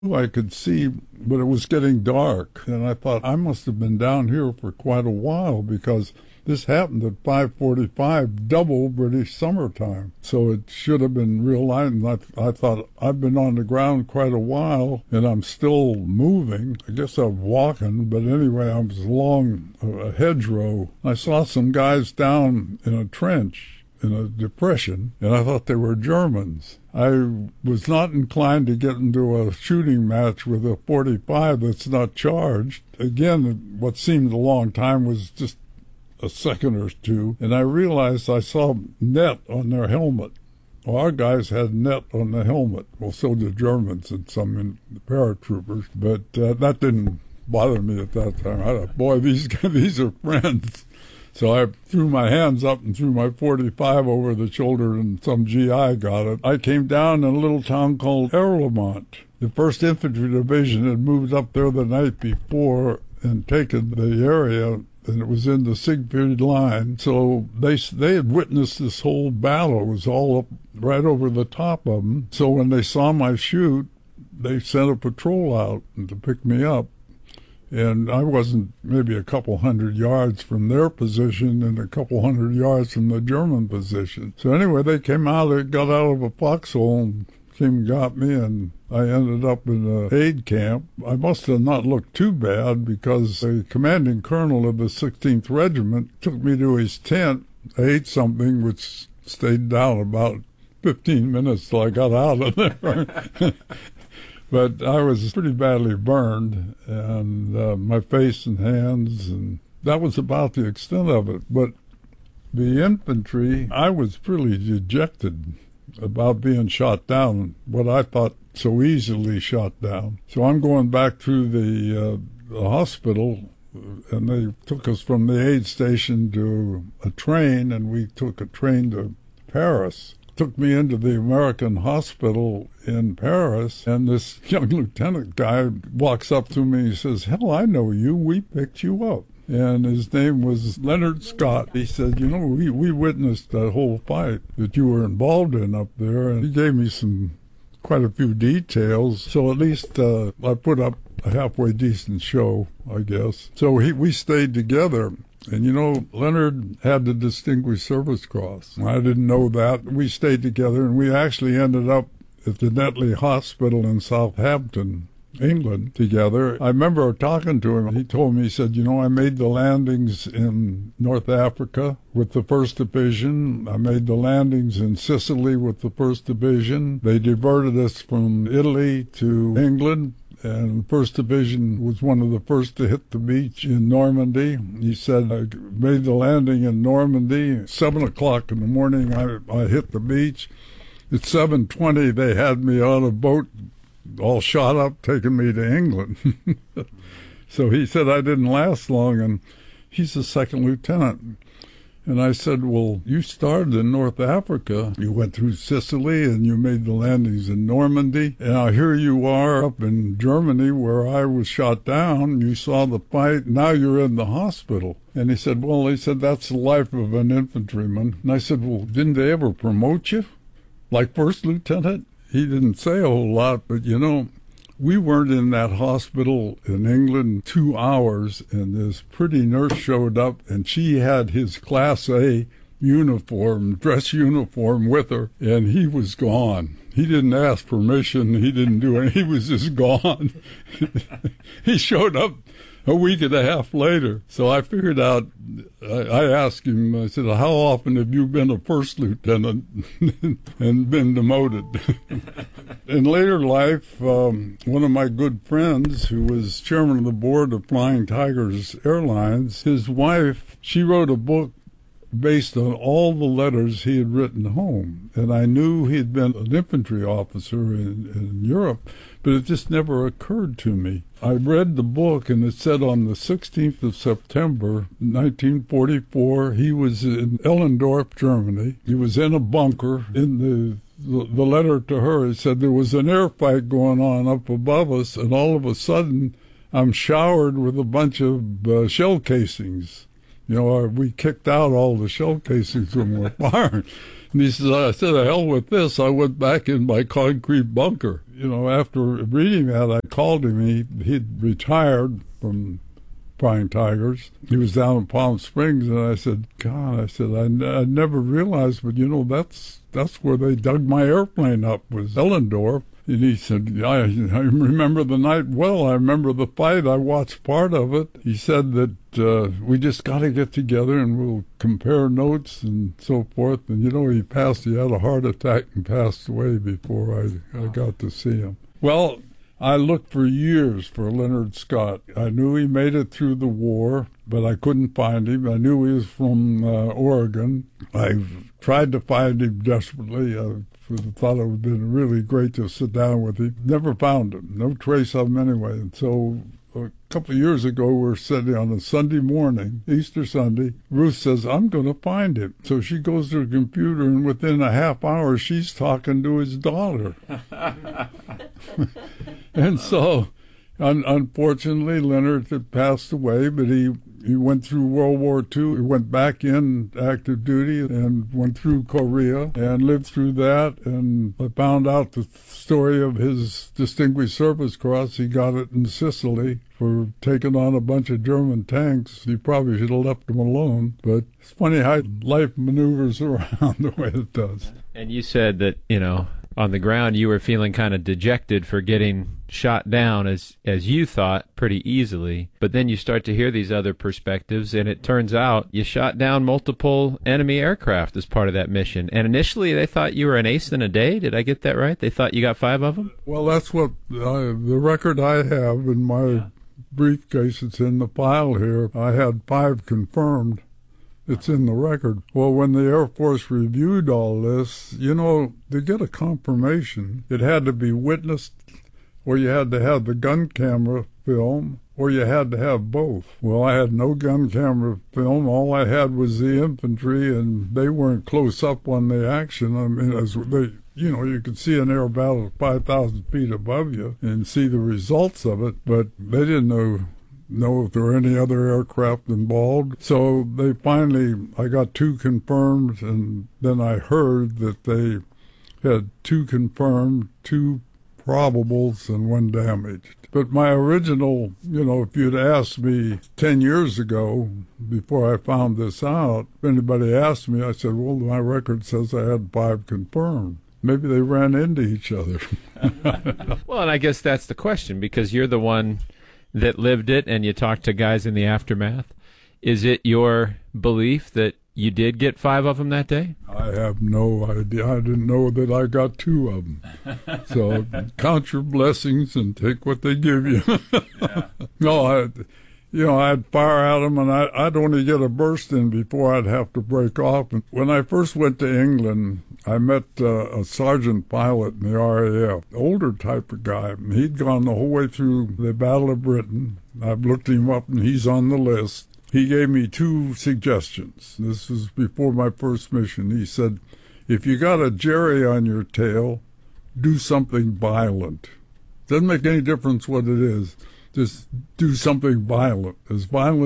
I could see, but it was getting dark. And I thought, I must have been down here for quite a while because this happened at 5:45, double British summertime. So it should have been real light. And I thought, I've been on the ground quite a while, and I'm still moving. I guess I'm walking, but anyway, I was along a hedgerow. I saw some guys down in a trench, in a depression, and I thought they were Germans. I was not inclined to get into a shooting match with a .45 that's not charged. Again, what seemed a long time was just a second or two, and I realized I saw net on their helmet. Well, our guys had net on the helmet. Well, so did Germans and some in the paratroopers, but that didn't bother me at that time. I thought, boy, these are friends. So I threw my hands up and threw my .45 over the shoulder, and some GI got it. I came down in a little town called Erlemont. The 1st Infantry Division had moved up there the night before and taken the area, and it was in the Siegfried line. So they had witnessed this whole battle. It was all up right over the top of them. So when they saw my shoot, they sent a patrol out to pick me up. And I wasn't maybe a couple hundred yards from their position and a couple hundred yards from the German position. So anyway, they came out, they got out of a foxhole and came and got me, and I ended up in an aid camp. I must have not looked too bad because the commanding colonel of the 16th Regiment took me to his tent. I ate something which stayed down about 15 minutes till I got out of there. But I was pretty badly burned, and my face and hands, and that was about the extent of it. But the infantry, I was pretty dejected about being shot down, what I thought so easily shot down. So I'm going back through the hospital, and they took us from the aid station to a train, and we took a train to Paris. Took me into the American hospital in Paris, and this young lieutenant guy walks up to me and he says, "Hell, I know you. We picked you up." And his name was Leonard Scott. He said, "You know, we witnessed that whole fight that you were involved in up there." And he gave me quite a few details. So at least I put up a halfway decent show, I guess. So we stayed together. And, you know, Leonard had the Distinguished Service Cross. I didn't know that. We stayed together, and we actually ended up at the Netley Hospital in Southampton, England, together. I remember talking to him. He told me, he said, "You know, I made the landings in North Africa with the 1st Division. I made the landings in Sicily with the 1st Division. They diverted us from Italy to England. And the 1st Division was one of the first to hit the beach in Normandy." He said, "I made the landing in Normandy. 7 o'clock in the morning, I hit the beach. At 7:20, they had me on a boat, all shot up, taking me to England." So he said I didn't last long, and he's a 2nd lieutenant. And I said, "Well, you started in North Africa. You went through Sicily and you made the landings in Normandy. And now here you are up in Germany where I was shot down. You saw the fight. Now you're in the hospital." And he said, "Well," he said, "that's the life of an infantryman." And I said, "Well, didn't they ever promote you? Like 1st lieutenant?" He didn't say a whole lot, but you know, we weren't in that hospital in England 2 hours, and this pretty nurse showed up, and she had his Class A uniform, dress uniform with her, and he was gone. He didn't ask permission. He didn't do anything. He was just gone. He showed up a week and a half later. So I figured out, I asked him, I said, "How often have you been a 1st lieutenant and been demoted?" In later life, one of my good friends, who was chairman of the board of Flying Tigers Airlines, his wife, she wrote a book based on all the letters he had written home. And I knew he had been an infantry officer in Europe, but it just never occurred to me. I read the book, and it said on the 16th of September, 1944, he was in Ellendorf, Germany. He was in a bunker. In the letter to her, it said there was an air fight going on up above us, and all of a sudden I'm showered with a bunch of shell casings. You know, we kicked out all the shell casings when we were firing. And he says, I said, "The hell with this." I went back in my concrete bunker. after reading that, I called him. He'd retired from Flying Tigers. He was down in Palm Springs, and I said, God, I never realized, but that's where they dug my airplane up, was Ellendorf. And he said, I remember the night well. I remember the fight. I watched part of it. He said that we just got to get together and we'll compare notes and so forth. And, he passed. He had a heart attack and passed away before I got to see him. Well, I looked for years for Leonard Scott. I knew he made it through the war, but I couldn't find him. I knew he was from Oregon. I tried to find him desperately. I thought it would have been really great to sit down with him. Never found him. No trace of him anyway. And so a couple of years ago, we were sitting on a Sunday morning, Easter Sunday. Ruth says, I'm going to find him. So she goes to her computer, and within a half hour, she's talking to his daughter. And so, unfortunately, Leonard had passed away, but he went through World War II. He went back in active duty and went through Korea and lived through that. And I found out the story of his Distinguished Service Cross. He got it in Sicily for taking on a bunch of German tanks. He probably should have left them alone. But it's funny how life maneuvers around the way it does. And you said that, on the ground you were feeling kind of dejected for getting shot down, as you thought, pretty easily. But then you start to hear these other perspectives, and it turns out you shot down multiple enemy aircraft as part of that mission. And initially they thought you were an ace in a day. Did I get that right? They thought you got 5 of them? Well, that's what the record I have in my briefcase. It's in the file here. I had 5 confirmed. It's in the record. Well, when the Air Force reviewed all this, to get a confirmation, it had to be witnessed, or you had to have the gun camera film, or you had to have both. Well, I had no gun camera film. All I had was the infantry, and they weren't close up on the action. I mean, as they, you could see an air battle 5,000 feet above you and see the results of it, but they didn't know if there were any other aircraft involved. So I got 2 confirmed, and then I heard that they had 2 confirmed, 2 probables, and 1 damaged. But my original, if you'd asked me 10 years ago, before I found this out, if anybody asked me, I said, well, my record says I had 5 confirmed. Maybe they ran into each other. Well, and I guess that's the question, because you're the one that lived it, and you talked to guys in the aftermath. Is it your belief that you did get 5 of them that day? I have no idea. I didn't know that I got 2 of them. So count your blessings and take what they give you. Yeah. No, I'd fire at them, and I'd only get a burst in before I'd have to break off. And when I first went to England, I met a sergeant pilot in the RAF, older type of guy. He'd gone the whole way through the Battle of Britain. I've looked him up, and he's on the list. He gave me 2 suggestions. This was before my first mission. He said, if you got a Jerry on your tail, do something violent. Doesn't make any difference what it is. Just do something violent as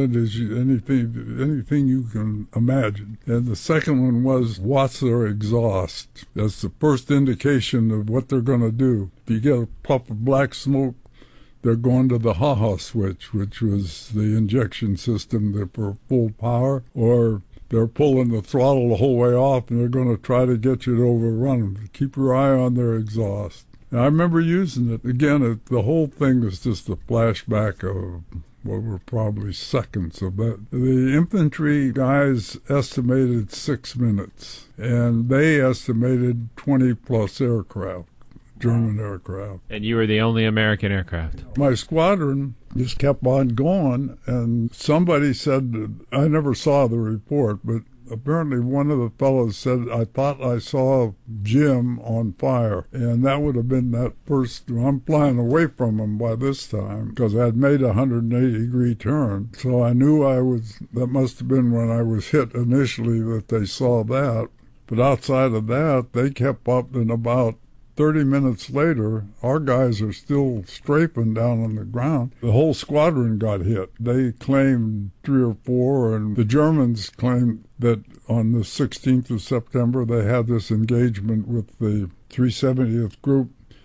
anything you can imagine. And the second one was watch their exhaust. That's the first indication of what they're going to do. If you get a puff of black smoke, they're going to the ha-ha switch, which was the injection system for full power, or they're pulling the throttle the whole way off, and they're going to try to get you to overrun them. Keep your eye on their exhaust. And I remember using it. Again, the whole thing was just a flashback of what were probably seconds of that. The infantry guys estimated 6 minutes, and they estimated 20-plus aircraft. German aircraft. And you were the only American aircraft. My squadron just kept on going, and somebody said, I never saw the report, but apparently one of the fellows said, I thought I saw Jim on fire. And that would have been that first, I'm flying away from him by this time, because I had made a 180-degree turn. So I knew that must have been when I was hit initially that they saw that. But outside of that, they kept up, and about 30 minutes later, our guys are still strafing down on the ground. The whole squadron got hit. They claimed 3 or 4, and the Germans claimed that on the 16th of September, they had this engagement with the 370th Group.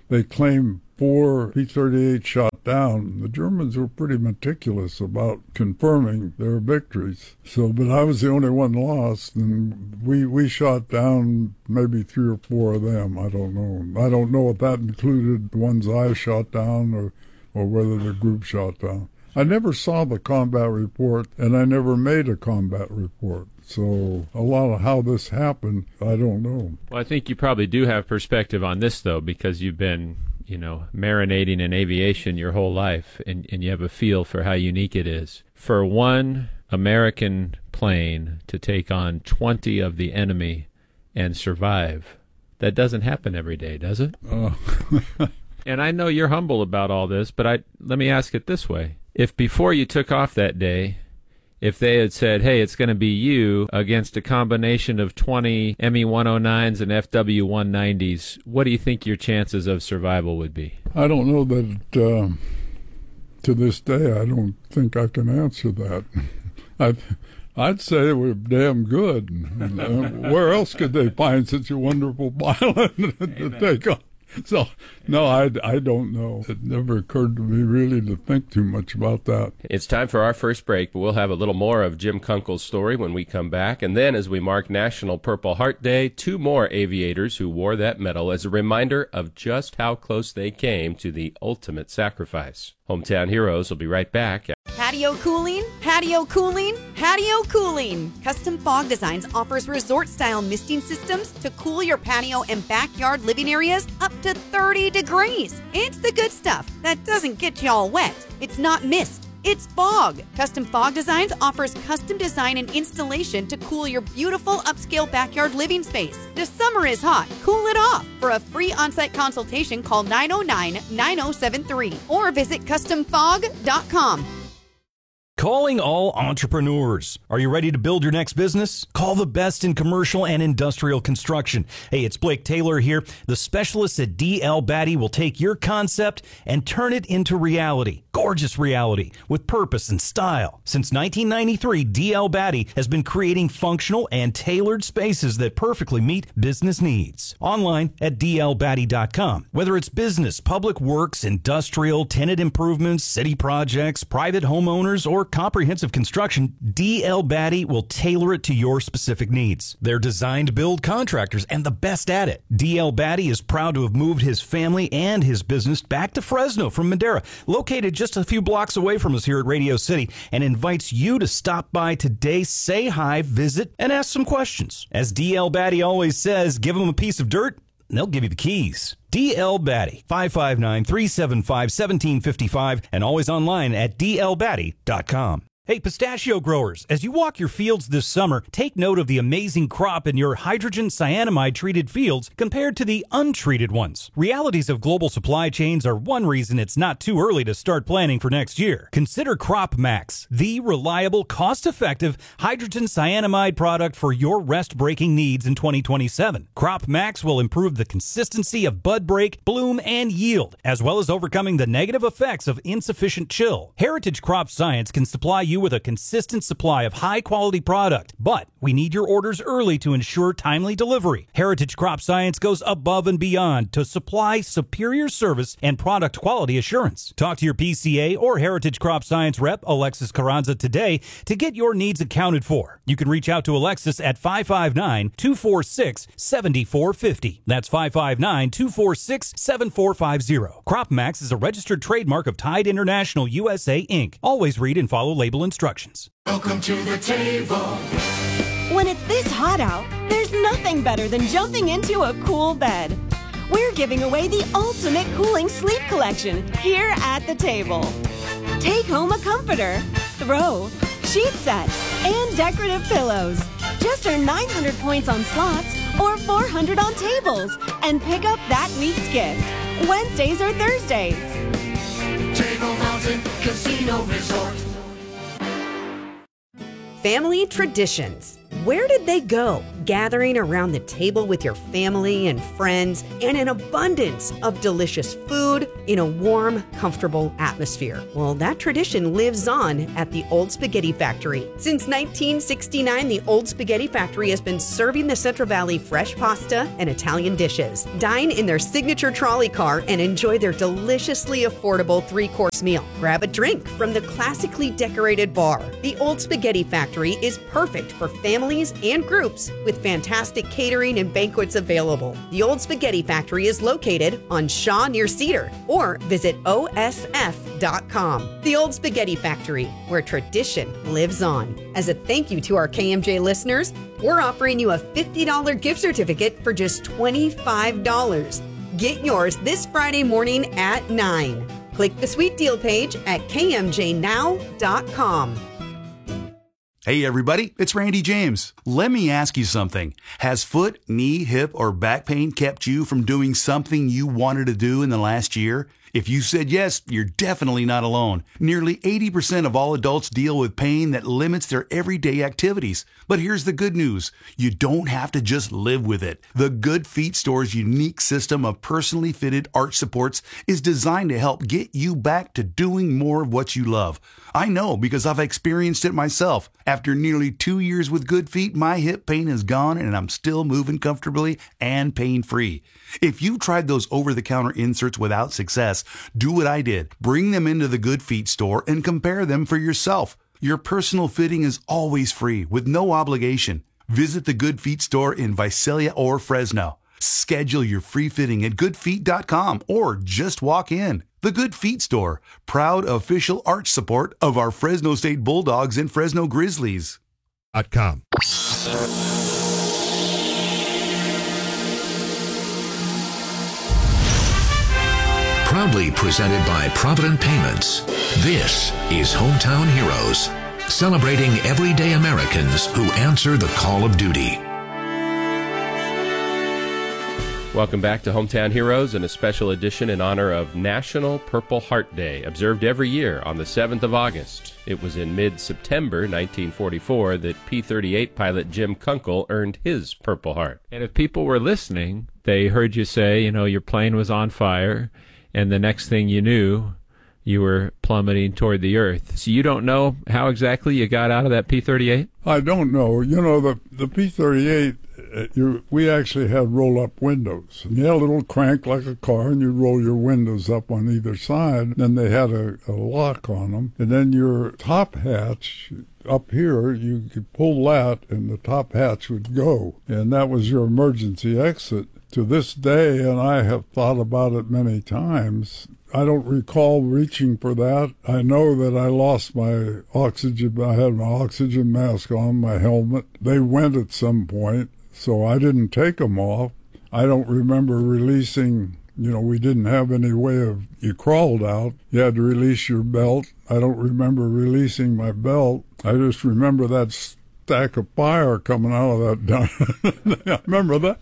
they claim 4 P-38 shot down. The Germans were pretty meticulous about confirming their victories. But I was the only one lost, and we shot down maybe 3 or 4 of them. I don't know. I don't know if that included the ones I shot down or whether the group shot down. I never saw the combat report, and I never made a combat report. So a lot of how this happened, I don't know. Well, I think you probably do have perspective on this, though, because you've been, marinating in aviation your whole life, and you have a feel for how unique it is. For one American plane to take on 20 of the enemy and survive, that doesn't happen every day, does it? And I know you're humble about all this, but let me ask it this way. If before you took off that day, if they had said, hey, it's going to be you against a combination of 20 ME-109s and FW-190s, what do you think your chances of survival would be? I don't know that, to this day, I don't think I can answer that. I'd say we're damn good. Where else could they find such a wonderful pilot to take on? So, no, I don't know. It never occurred to me really to think too much about that. It's time for our first break, but we'll have a little more of Jim Kunkel's story when we come back. And then, as we mark National Purple Heart Day, 2 more aviators who wore that medal as a reminder of just how close they came to the ultimate sacrifice. Hometown Heroes will be right back. Patio cooling, patio cooling, patio cooling. Custom Fog Designs offers resort-style misting systems to cool your patio and backyard living areas up to 30 degrees. It's the good stuff that doesn't get you all wet. It's not mist. It's fog. Custom Fog Designs offers custom design and installation to cool your beautiful upscale backyard living space. The summer is hot. Cool it off. For a free on-site consultation, call 909-9073 or visit customfog.com. Calling all entrepreneurs. Are you ready to build your next business? Call the best in commercial and industrial construction. Hey, it's Blake Taylor here. The specialists at D.L. Batty will take your concept and turn it into reality. Gorgeous reality with purpose and style. Since 1993, D.L. Batty has been creating functional and tailored spaces that perfectly meet business needs. Online at dlbatty.com. Whether it's business, public works, industrial, tenant improvements, city projects, private homeowners, or comprehensive construction, D.L. Batty will tailor it to your specific needs. They're designed build contractors and the best at it. D.L. Batty is proud to have moved his family and his business back to Fresno from Madera, located just a few blocks away from us here at Radio City, and invites you to stop by today, say hi, visit, and ask some questions. As D.L. Batty always says, give them a piece of dirt, and they'll give you the keys. D.L. Batty, 559-375-1755, and always online at dlbatty.com. Hey, pistachio growers, as you walk your fields this summer, take note of the amazing crop in your hydrogen cyanamide-treated fields compared to the untreated ones. Realities of global supply chains are one reason it's not too early to start planning for next year. Consider Crop Max, the reliable, cost-effective hydrogen cyanamide product for your rest-breaking needs in 2027. Crop Max will improve the consistency of bud break, bloom, and yield, as well as overcoming the negative effects of insufficient chill. Heritage Crop Science can supply you with a consistent supply of high-quality product, but we need your orders early to ensure timely delivery. Heritage Crop Science goes above and beyond to supply superior service and product quality assurance. Talk to your PCA or Heritage Crop Science rep, Alexis Carranza, today to get your needs accounted for. You can reach out to Alexis at 559-246-7450. That's 559-246-7450. Crop Max is a registered trademark of Tide International USA, Inc. Always read and follow label instructions. Welcome to the table. When it's this hot out, there's nothing better than jumping into a cool bed. We're giving away the ultimate cooling sleep collection here at the table. Take home a comforter, throw, sheet set, and decorative pillows. Just earn 900 points on slots or 400 on tables and pick up that week's gift. Wednesdays or Thursdays. Table Mountain Casino Resort. Family traditions. Where did they go? gathering around the table with your family and friends, and an abundance of delicious food in a warm, comfortable atmosphere. Well, that tradition lives on at the Old Spaghetti Factory. Since 1969, the Old Spaghetti Factory has been serving the Central Valley fresh pasta and Italian dishes. Dine in their signature trolley car and enjoy their deliciously affordable 3-course meal. Grab a drink from the classically decorated bar. The Old Spaghetti Factory is perfect for families and groups with fantastic catering and banquets available. The Old Spaghetti Factory is located on Shaw near Cedar, or visit osf.com. The Old Spaghetti Factory, where tradition lives on. As a thank you to our KMJ listeners, we're offering you a $50 gift certificate for just $25. Get yours this Friday morning at 9. Click the sweet deal page at kmjnow.com. Hey everybody, it's Randy James. Let me ask you something. Has foot, knee, hip, or back pain kept you from doing something you wanted to do in the last year? If you said yes, you're definitely not alone. Nearly 80% of all adults deal with pain that limits their everyday activities. But here's the good news. You don't have to just live with it. The Good Feet Store's unique system of personally fitted arch supports is designed to help get you back to doing more of what you love. I know because I've experienced it myself. After nearly 2 years with Good Feet, my hip pain is gone and I'm still moving comfortably and pain-free. If you tried those over-the-counter inserts without success, do what I did. Bring them into the Good Feet store and compare them for yourself. Your personal fitting is always free with no obligation. Visit the Good Feet store in Visalia or Fresno. Schedule your free fitting at goodfeet.com or just walk in. The Good Feet Store, proud official arch support of our Fresno State Bulldogs and Fresno Grizzlies. .com. Proudly presented by Provident Payments, this is Hometown Heroes, celebrating everyday Americans who answer the call of duty. Welcome back to Hometown Heroes and a special edition in honor of National Purple Heart Day, observed every year on the 7th of August. It was in mid-September 1944 that P-38 pilot Jim Kunkel earned his Purple Heart. And if people were listening, they heard you say, your plane was on fire, and the next thing you knew, you were plummeting toward the earth. So you don't know how exactly you got out of that P-38? I don't know. The P-38, we actually had roll-up windows. You had a little crank like a car, and you roll your windows up on either side. Then they had a lock on them. And then your top hatch up here, you could pull that, and the top hatch would go. And that was your emergency exit. To this day, and I have thought about it many times, I don't recall reaching for that. I know that I lost my oxygen. I had my oxygen mask on, my helmet. They went at some point, so I didn't take them off. I don't remember releasing, we didn't have any way of, you crawled out. You had to release your belt. I don't remember releasing my belt. I just remember that stack of fire coming out of that. I remember that.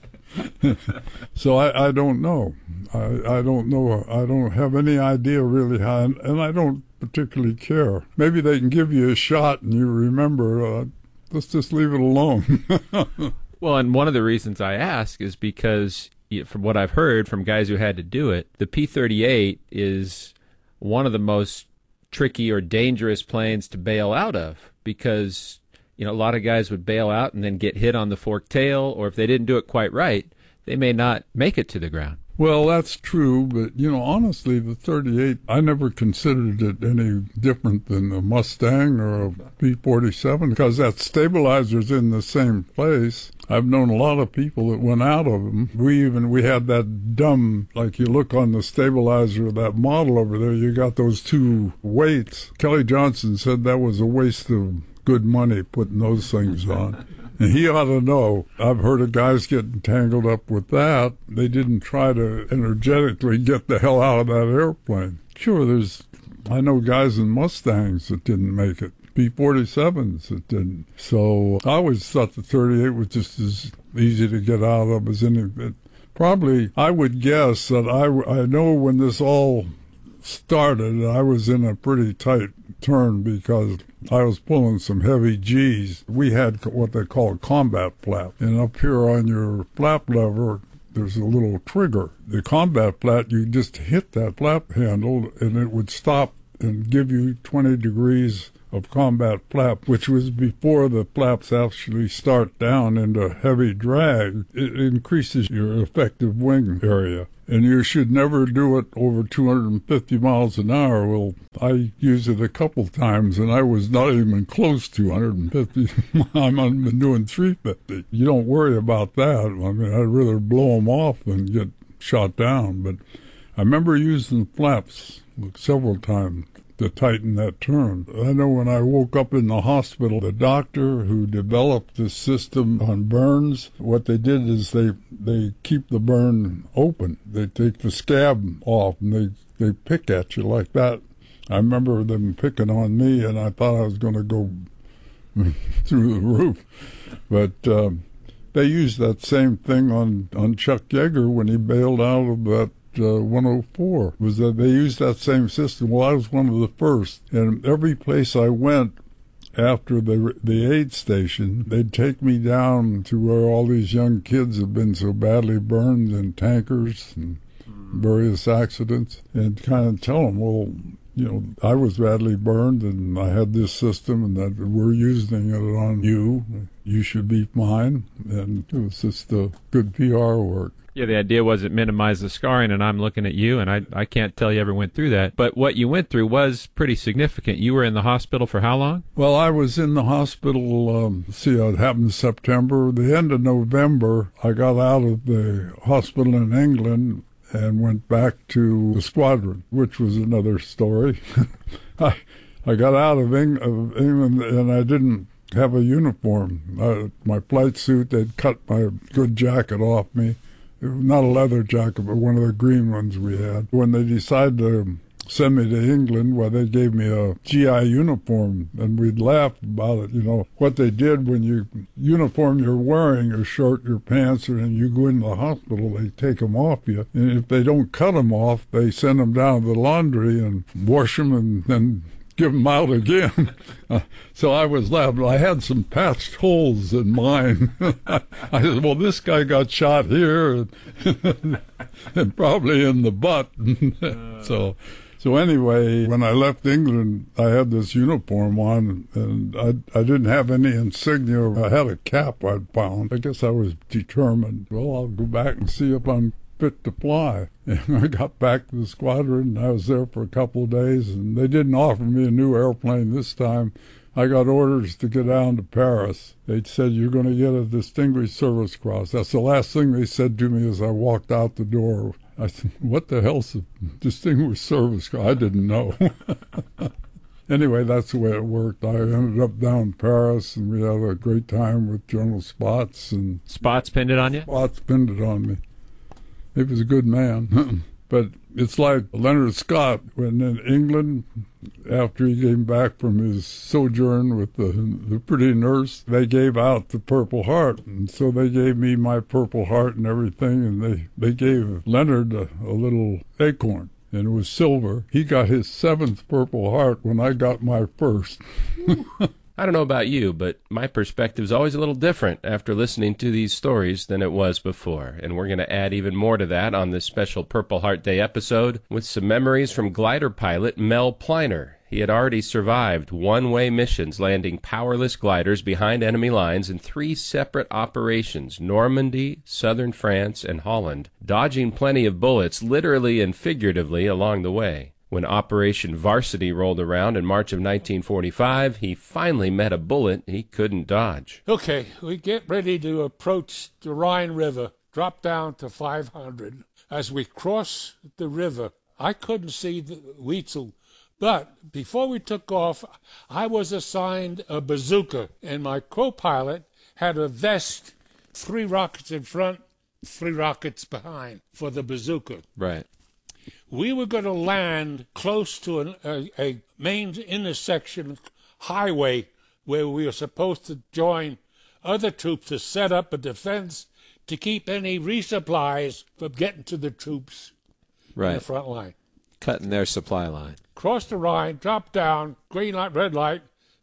So I don't know. I don't know. I don't have any idea really how, and I don't particularly care. Maybe they can give you a shot and you remember, let's just leave it alone. Well, and one of the reasons I ask is because, from what I've heard from guys who had to do it, the P-38 is one of the most tricky or dangerous planes to bail out of because a lot of guys would bail out and then get hit on the forked tail, or if they didn't do it quite right, they may not make it to the ground. Well, that's true, but, honestly, the 38, I never considered it any different than a Mustang or a P-47 because that stabilizer's in the same place. I've known a lot of people that went out of them. We had that dumb, like you look on the stabilizer of that model over there, you got those two weights. Kelly Johnson said that was a waste of good money putting those things on. And he ought to know. I've heard of guys getting tangled up with that. They didn't try to energetically get the hell out of that airplane. Sure, I know guys in Mustangs that didn't make it. P-47s that didn't. So I always thought the 38 was just as easy to get out of as any. Probably, I would guess that I know when this all started, I was in a pretty tight turn because I was pulling some heavy G's. We had what they call a combat flap. And up here on your flap lever, there's a little trigger. The combat flap, you just hit that flap handle and it would stop and give you 20 degrees of combat flap, which was before the flaps actually start down into heavy drag. It increases your effective wing area. And you should never do it over 250 miles an hour. Well, I used it a couple times, and I was not even close to 250. I'm been doing 350. You don't worry about that. I mean, I'd rather blow them off than get shot down. But I remember using flaps several times to tighten that turn. I know when I woke up in the hospital, the doctor who developed this system on burns, what they did is they keep the burn open. They take the scab off and they pick at you like that. I remember them picking on me, and I thought I was going to go through the roof. But they used that same thing on Chuck Yeager when he bailed out of that 104, was that they used that same system. Well, I was one of the first, and every place I went after the aid station, they'd take me down to where all these young kids have been so badly burned in tankers and various accidents, and kind of tell them, well, you know, I was badly burned and I had this system and that we're using it on you. You should be fine. And it was just good PR work. Yeah, the idea was it minimized the scarring, and I'm looking at you, and I can't tell you ever went through that. But what you went through was pretty significant. You were in the hospital for how long? Well, I was in the hospital, it happened in September. The end of November, I got out of the hospital in England and went back to the squadron, which was another story. I got out of England, and I didn't have a uniform. My flight suit, they'd cut my good jacket off me. Not a leather jacket, but one of the green ones we had. When they decided to send me to England, well, they gave me a GI uniform, and we'd laugh about it. You know, what they did when you uniform you're wearing, your shirt, your pants, and you go into the hospital, they take them off you. And if they don't cut them off, they send them down to the laundry and wash them and then give them out again. So I was laughing. I had some patched holes in mine. I said, well, this guy got shot here and probably in the butt. So anyway, when I left England, I had this uniform on, and I didn't have any insignia. I had a cap I'd found. I guess I was determined, well, I'll go back and see if I'm fit to fly. And I got back to the squadron, and I was there for a couple of days, and they didn't offer me a new airplane this time. I got orders to go down to Paris. They said, you're going to get a Distinguished Service Cross. That's the last thing they said to me as I walked out the door. I said, what the hell's a Distinguished Service Cross? I didn't know. Anyway, that's the way it worked. I ended up down in Paris, and we had a great time with General Spots. And Spots pinned it on you? Spots pinned it on me. He was a good man. But it's like Leonard Scott, when in England, after he came back from his sojourn with the pretty nurse, they gave out the Purple Heart. And so they gave me my Purple Heart and everything, and they gave Leonard a little acorn, and it was silver. He got his 7th Purple Heart when I got my first. I don't know about you, but my perspective is always a little different after listening to these stories than it was before. And we're going to add even more to that on this special Purple Heart Day episode with some memories from glider pilot Mel Pliner. He had already survived one-way missions landing powerless gliders behind enemy lines in 3 separate operations, Normandy, southern France, and Holland, dodging plenty of bullets, literally and figuratively, along the way. When Operation Varsity rolled around in March of 1945, he finally met a bullet he couldn't dodge. Okay, we get ready to approach the Rhine River, drop down to 500. As we cross the river, I couldn't see the Weitzel, but before we took off, I was assigned a bazooka, and my co-pilot had a vest, 3 rockets in front, 3 rockets behind for the bazooka. Right. We were going to land close to a main intersection highway where we were supposed to join other troops to set up a defense to keep any resupplies from getting to the troops in the front line. Cutting their supply line. Cross the Rhine, drop down, green light, red light.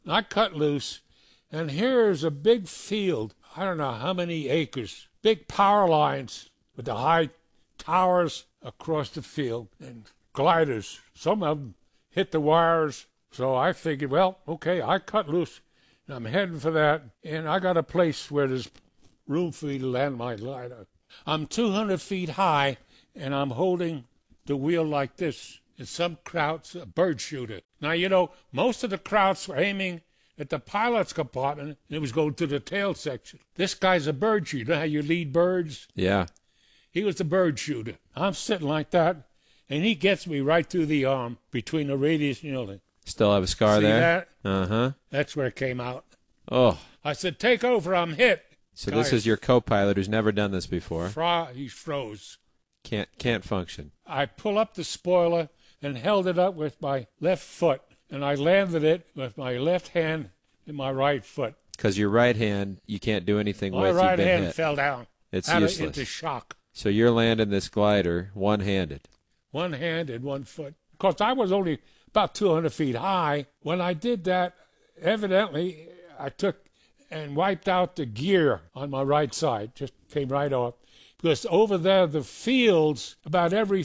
I cut loose, and here's a big field, I don't know how many acres, big power lines with the high towers across the field, and gliders. Some of them hit the wires. So I figured, well, okay, I cut loose, and I'm heading for that, and I got a place where there's room for me to land my glider. I'm 200 feet high, and I'm holding the wheel like this. And some crowd's a bird shooter. Now, you know, most of the crowds were aiming at the pilot's compartment, and it was going to the tail section. This guy's a bird shooter. You know how you lead birds? Yeah. He was a bird shooter. I'm sitting like that, and he gets me right through the arm between the radius and the other. Still have a scar See there? that? Uh-huh. That's where it came out. Oh. I said, take over, I'm hit. So this is your co-pilot who's never done this before. He froze. Can't function. I pull up the spoiler and held it up with my left foot, and I landed it with my left hand and my right foot. Because your right hand, you can't do anything My with. right You've been hand hit. fell down. It's Had it useless. into shock. So you're landing this glider one-handed. One hand and one foot. Of course, I was only about 200 feet high. When I did that, evidently, I took and wiped out the gear on my right side. Just came right off. Because over there, the fields, about every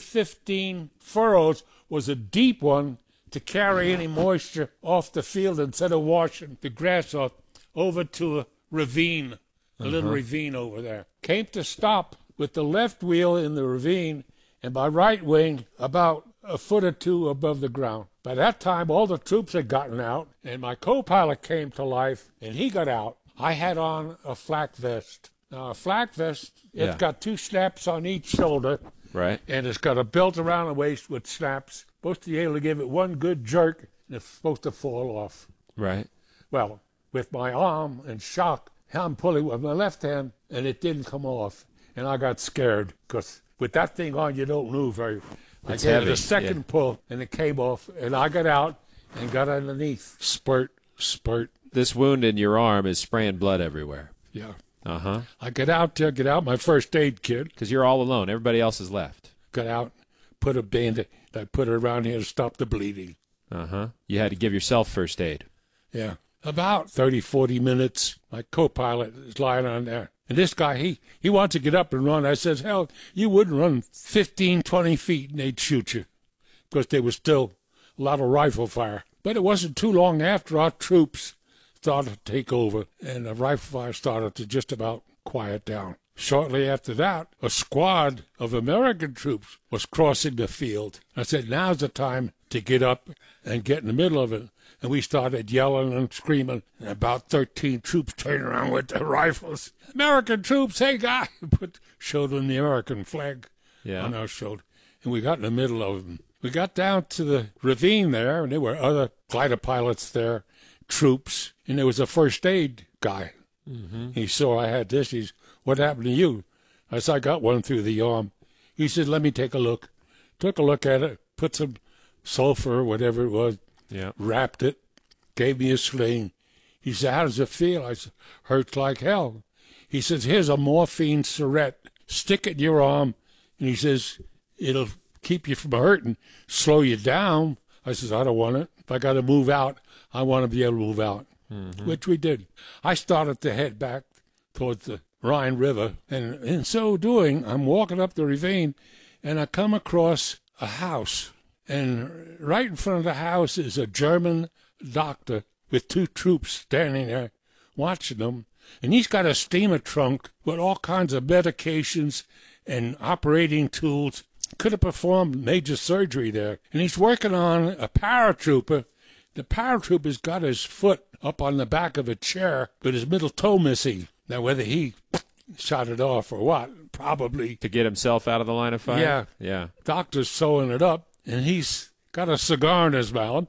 15 furrows, was a deep one to carry any moisture off the field instead of washing the grass off over to a ravine, a little ravine over there. Came to stop with the left wheel in the ravine and my right wing about a foot or two above the ground. By that time, all the troops had gotten out, and my co-pilot came to life, and he got out. I had on a flak vest. Now, a flak vest, it's got two snaps on each shoulder, Right. and it's got a belt around the waist with snaps. Supposed to be able to give it one good jerk, and it's supposed to fall off. Right. Well, with my arm in shock, I'm pulling with my left hand, and it didn't come off. And I got scared, because with that thing on, you don't move very. I It's gave heavy, it a second pull, and it came off, and I got out and got underneath. Spurt, spurt. This wound in your arm is spraying blood everywhere. Yeah. Uh-huh. I get out my first aid kit. Because you're all alone. Everybody else is left. Got out, put a band-aid. I put it around here to stop the bleeding. Uh-huh. You had to give yourself first aid. Yeah. About 30, 40 minutes, my co-pilot is lying on there. And this guy, he wants to get up and run. I says, hell, you wouldn't run 15, 20 feet and they'd shoot you. Because there was still a lot of rifle fire. But it wasn't too long after our troops started to take over and the rifle fire started to just about quiet down. Shortly after that, a squad of American troops was crossing the field. I said, now's the time to get up and get in the middle of it. And we started yelling and screaming. And about 13 troops turned around with their rifles. American troops, hey, guy! Showed them the American flag on our shoulder. And we got in the middle of them. We got down to the ravine there, and there were other glider pilots there, troops. And there was a first aid guy. Mm-hmm. He saw I had this. He's, what happened to you? I said, I got one through the arm. He said, let me take a look. Took a look at it, put some sulfur, whatever it was, wrapped it, gave me a sling. He said, how does it feel? I said, hurts like hell. He says, here's a morphine syringe. Stick it in your arm. And he says, it'll keep you from hurting, slow you down. I says, I don't want it. If I got to move out, I want to be able to move out, which we did. I started to head back towards the Rhine River, and in so doing, I'm walking up the ravine, and I come across a house. And right in front of the house is a German doctor with two troops standing there watching them. And he's got a steamer trunk with all kinds of medications and operating tools. Could have performed major surgery there. And he's working on a paratrooper. The paratrooper's got his foot up on the back of a chair with his middle toe missing. Now, whether he shot it off or what, probably. To get himself out of the line of fire? Yeah. Yeah. Doctor's sewing it up, and he's got a cigar in his mouth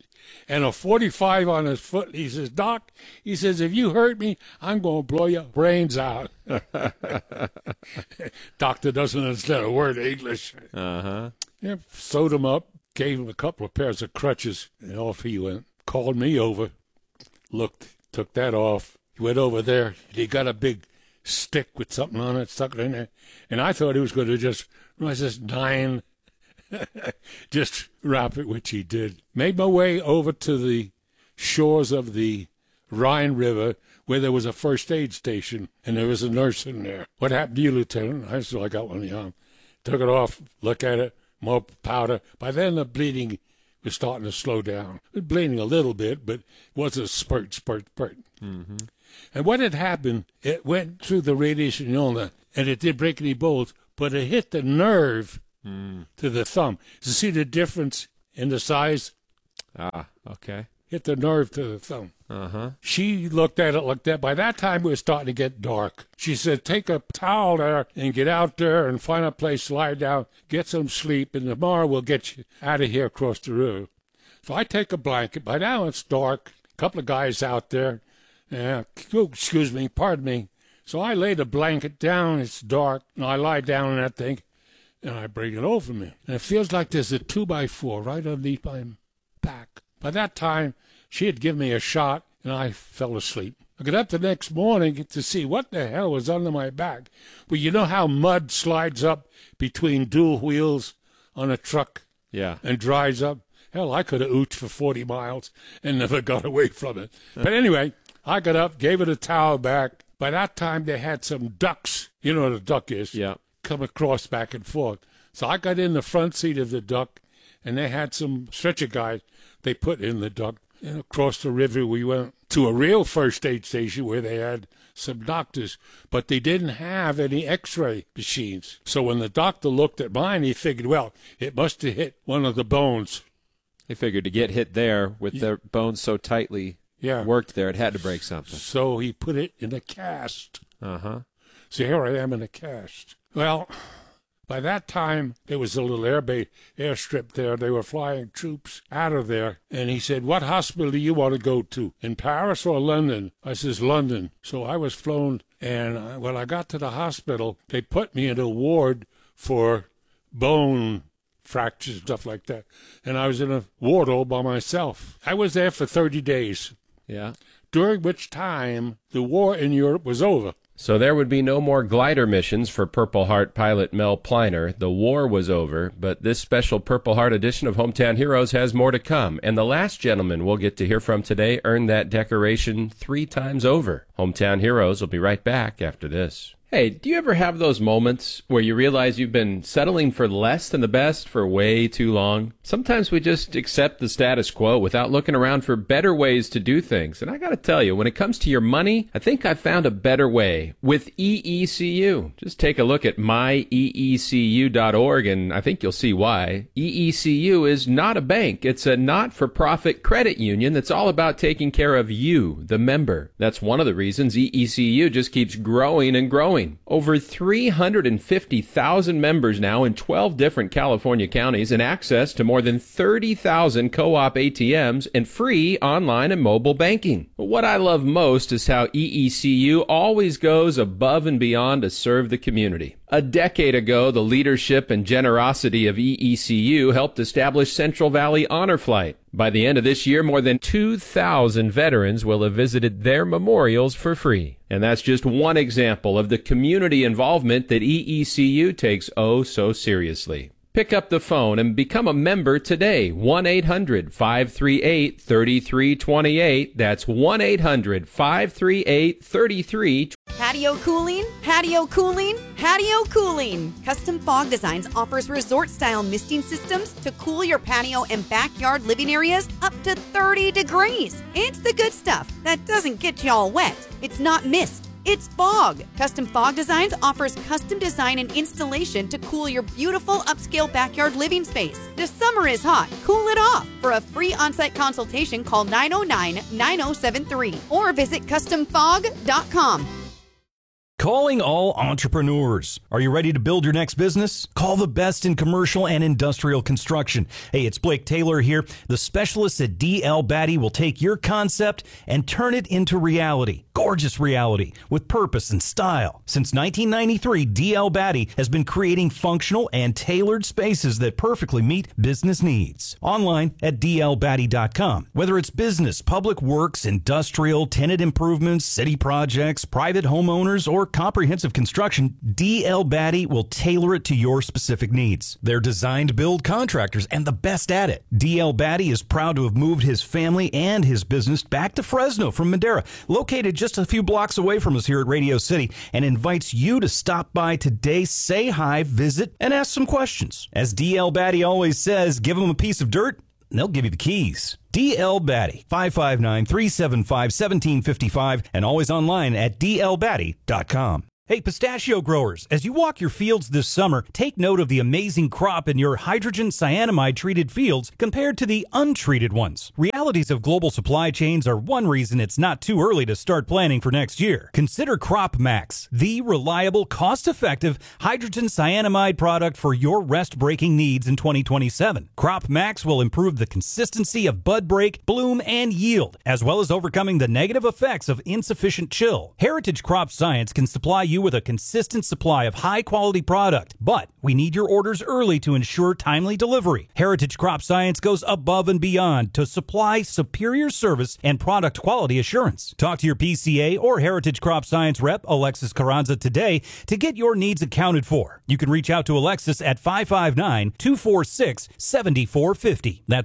and a 45 on his foot. He says, Doc, he says, if you hurt me, I'm going to blow your brains out. Doctor doesn't understand a word of English. Uh-huh. Yeah, sewed him up, gave him a couple of pairs of crutches, and off he went. Called me over, looked, took that off. He went over there. He got a big stick with something on it, stuck it in there. And I thought he was going to just, just wrap it, which he did. Made my way over to the shores of the Rhine River where there was a first aid station, and there was a nurse in there. What happened to you, Lieutenant? I said, I got one of the arm. Took it off, look at it, more powder. By then the bleeding was starting to slow down. It was bleeding a little bit, but it was a spurt. Mm-hmm. And what had happened, it went through the radiation ulna, and it did break any bones, but it hit the nerve to the thumb. You see the difference in the size? Ah, okay. Hit the nerve to the thumb. Uh-huh. She looked at it like that. By that time, it was starting to get dark. She said, take a towel there and get out there and find a place to lie down, get some sleep, and tomorrow we'll get you out of here across the river. So I take a blanket. By now, it's dark. A couple of guys out there. Pardon me. So I lay the blanket down. It's dark. And I lie down in that thing, and I bring it over me. And it feels like there's a 2x4 right underneath my back. By that time, she had given me a shot, and I fell asleep. I got up the next morning to see what the hell was under my back. Well, you know how mud slides up between dual wheels on a truck? Yeah. And dries up? Hell, I could have ooched for 40 miles and never got away from it. But anyway, I got up, gave it a towel back. By that time, they had some ducks. You know what a duck is? Yeah. Come across back and forth. So I got in the front seat of the duck, and they had some stretcher guys they put in the duck. And across the river, we went to a real first aid station where they had some doctors, but they didn't have any x-ray machines. So when the doctor looked at mine, he figured, well, it must have hit one of the bones. He figured to get hit there with their bones so tightly worked there, it had to break something. So he put it in a cast. Uh-huh. So here I am in a cast. Well, by that time, there was a little airstrip there. They were flying troops out of there. And he said, what hospital do you want to go to, in Paris or London? I says, London. So I was flown, and when I got to the hospital, they put me in a ward for bone fractures and stuff like that. And I was in a ward all by myself. I was there for 30 days. Yeah. During which time, the war in Europe was over. So there would be no more glider missions for Purple Heart pilot Mel Pliner. The war was over, but this special Purple Heart edition of Hometown Heroes has more to come. And the last gentleman we'll get to hear from today earned that decoration 3 times over. Hometown Heroes will be right back after this. Hey, do you ever have those moments where you realize you've been settling for less than the best for way too long? Sometimes we just accept the status quo without looking around for better ways to do things. And I gotta tell you, when it comes to your money, I think I've found a better way with EECU. Just take a look at myeecu.org and I think you'll see why. EECU is not a bank. It's a not-for-profit credit union that's all about taking care of you, the member. That's one of the reasons EECU just keeps growing and growing. Over 350,000 members now in 12 different California counties and access to more than 30,000 co-op ATMs and free online and mobile banking. But what I love most is how EECU always goes above and beyond to serve the community. A decade ago, the leadership and generosity of EECU helped establish Central Valley Honor Flight. By the end of this year, more than 2,000 veterans will have visited their memorials for free. And that's just one example of the community involvement that EECU takes oh so seriously. Pick up the phone and become a member today. 1-800-538-3328. That's 1-800-538-3328. Patio cooling, patio cooling, patio cooling. Custom Fog Designs offers resort-style misting systems to cool your patio and backyard living areas up to 30 degrees. It's the good stuff that doesn't get you all wet. It's not mist. It's fog. Custom Fog Designs offers custom design and installation to cool your beautiful upscale backyard living space. The summer is hot. Cool it off. For a free on-site consultation, call 909-9073 or visit customfog.com. Calling all entrepreneurs. Are you ready to build your next business? Call the best in commercial and industrial construction. Hey, it's Blake Taylor here. The specialists at D.L. Batty will take your concept and turn it into reality. Gorgeous reality with purpose and style. Since 1993, D.L. Batty has been creating functional and tailored spaces that perfectly meet business needs. Online at dlbatty.com. Whether it's business, public works, industrial, tenant improvements, city projects, private homeowners, or comprehensive construction, D.L. Batty will tailor it to your specific needs. They're designed to build contractors and the best at it. D.L. Batty is proud to have moved his family and his business back to Fresno from Madera, located just a few blocks away from us here at Radio City, and invites you to stop by today, say hi, visit, and ask some questions. As D.L. Batty always says, give them a piece of dirt, and they'll give you the keys. D.L. Batty, 559-375-1755, and always online at dlbatty.com. Hey, pistachio growers, as you walk your fields this summer, take note of the amazing crop in your hydrogen cyanamide-treated fields compared to the untreated ones. Realities of global supply chains are one reason it's not too early to start planning for next year. Consider Crop Max, the reliable, cost-effective hydrogen cyanamide product for your rest-breaking needs in 2027. Crop Max will improve the consistency of bud break, bloom, and yield, as well as overcoming the negative effects of insufficient chill. Heritage Crop Science can supply you with a consistent supply of high-quality product, but we need your orders early to ensure timely delivery. Heritage Crop Science goes above and beyond to supply superior service and product quality assurance. Talk to your PCA or Heritage Crop Science rep, Alexis Carranza, today to get your needs accounted for. You can reach out to Alexis at 559-246-7450. That's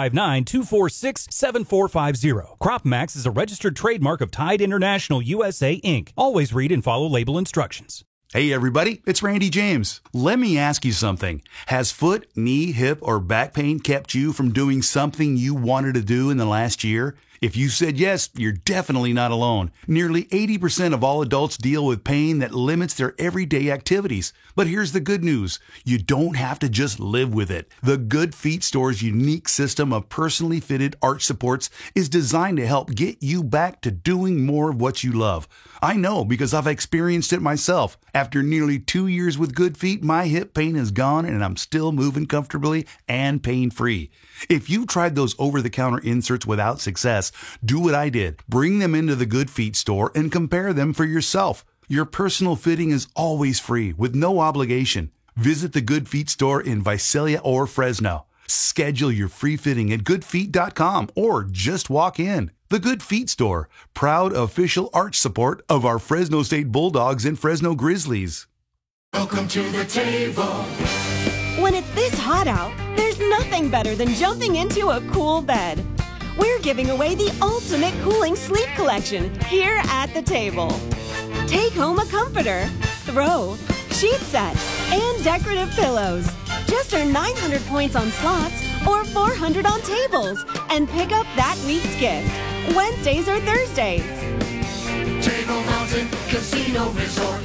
559-246-7450. Crop Max is a registered trademark of Tide International USA, Inc. Always read and follow label instructions. Hey everybody, it's Randy James. Let me ask you something. Has foot, knee, hip, or back pain kept you from doing something you wanted to do in the last year? If you said yes, you're definitely not alone. Nearly 80% of all adults deal with pain that limits their everyday activities. But here's the good news. You don't have to just live with it. The Good Feet Store's unique system of personally fitted arch supports is designed to help get you back to doing more of what you love. I know because I've experienced it myself. After nearly 2 years with Good Feet, my hip pain is gone and I'm still moving comfortably and pain-free. If you tried those over-the-counter inserts without success, do what I did. Bring them into the Good Feet store and compare them for yourself. Your personal fitting is always free with no obligation. Visit the Good Feet store in Visalia or Fresno. Schedule your free fitting at goodfeet.com or just walk in. The Good Feet Store, proud official arch support of our Fresno State Bulldogs and Fresno Grizzlies. Welcome to the table. When it's this hot out, there's nothing better than jumping into a cool bed. We're giving away the ultimate cooling sleep collection here at the table. Take home a comforter, throw, sheet set, and decorative pillows. Just earn 900 points on slots or 400 on tables and pick up that week's gift. Wednesdays or Thursdays. Table Mountain Casino Resort.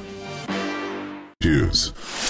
News.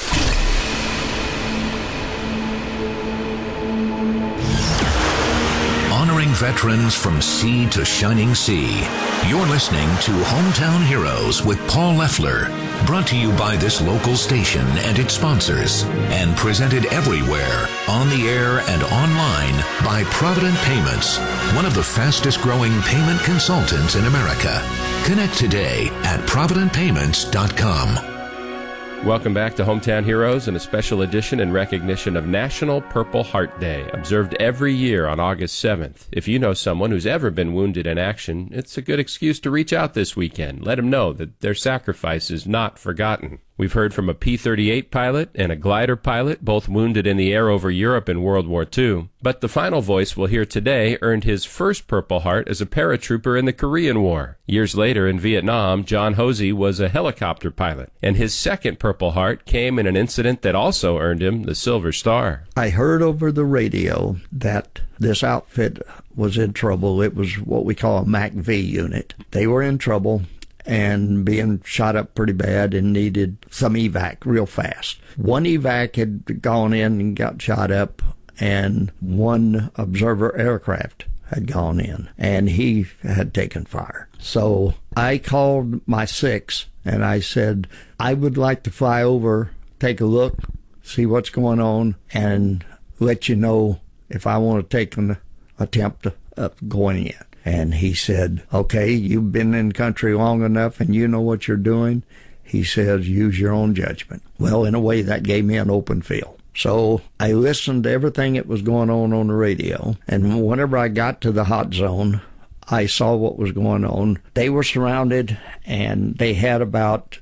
Honoring veterans from sea to shining sea. You're listening to Hometown Heroes with Paul Leffler. Brought to you by this local station and its sponsors. And presented everywhere, on the air and online, by Provident Payments, one of the fastest growing payment consultants in America. Connect today at providentpayments.com. Welcome back to Hometown Heroes and a special edition in recognition of National Purple Heart Day, observed every year on August 7th. If you know someone who's ever been wounded in action, it's a good excuse to reach out this weekend. Let them know that their sacrifice is not forgotten. We've heard from a P-38 pilot and a glider pilot, both wounded in the air over Europe in World War II. But the final voice we'll hear today earned his first Purple Heart as a paratrooper in the Korean War. Years later in Vietnam, John Hosey was a helicopter pilot, and his second Purple Heart came in an incident that also earned him the Silver Star. I heard over the radio that this outfit was in trouble. It was what we call a MAC-V unit. They were in trouble and being shot up pretty bad and needed some evac real fast. One evac had gone in and got shot up, and one observer aircraft had gone in, and he had taken fire. So I called my 6, and I said, I would like to fly over, take a look, see what's going on, and let you know if I want to take an attempt of going in. And he said, okay, you've been in country long enough and you know what you're doing. He says, use your own judgment. Well, in a way, that gave me an open field. So I listened to everything that was going on the radio. And whenever I got to the hot zone, I saw what was going on. They were surrounded, and they had about,